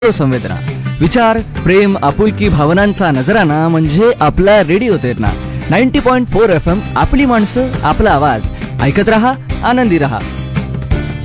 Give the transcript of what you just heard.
संवेदना, विचार, प्रेम, आपुलकी, भावनांचा नजराना म्हणजे आपला रेडिओ तेरणा 90.4 FM. आपली माणसं, आपला आवाज. ऐकत रहा, आनंदी रहा.